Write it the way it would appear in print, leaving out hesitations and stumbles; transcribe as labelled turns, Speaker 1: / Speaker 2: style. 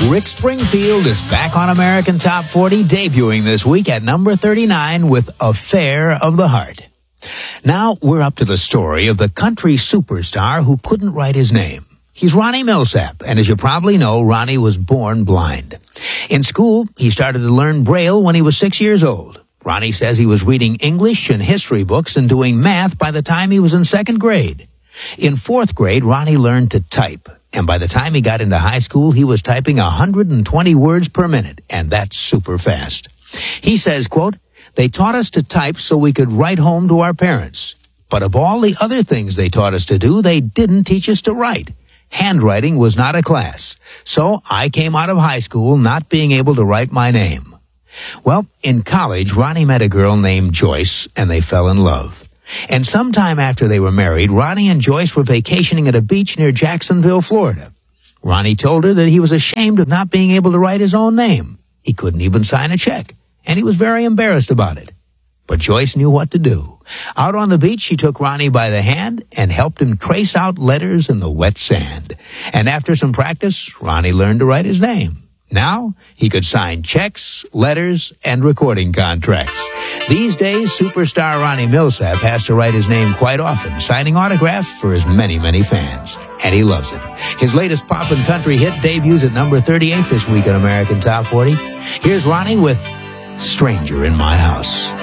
Speaker 1: Rick Springfield is back on American Top 40, debuting this week at number 39 with Affair of the Heart. Now we're up to the story of the country superstar who couldn't write his name. He's Ronnie Milsap, and as you probably know, Ronnie was born blind. In school, he started to learn Braille when he was 6 years old. Ronnie says he was reading English and history books and doing math by the time he was in second grade. In fourth grade, Ronnie learned to type, and by the time he got into high school, he was typing 120 words per minute, and that's super fast. He says, quote, "They taught us to type so we could write home to our parents. But of all the other things they taught us to do, they didn't teach us to write. Handwriting was not a class. So I came out of high school not being able to write my name." Well, in college, Ronnie met a girl named Joyce, and they fell in love. And sometime after they were married, Ronnie and Joyce were vacationing at a beach near Jacksonville, Florida. Ronnie told her that he was ashamed of not being able to write his own name. He couldn't even sign a check, and he was very embarrassed about it. But Joyce knew what to do. Out on the beach, she took Ronnie by the hand and helped him trace out letters in the wet sand. And after some practice, Ronnie learned to write his name. Now, he could sign checks, letters, and recording contracts. These days, superstar Ronnie Milsap has to write his name quite often, signing autographs for his many, many fans. And he loves it. His latest pop and country hit debuts at number 38 this week on American Top 40. Here's Ronnie with Stranger in My House.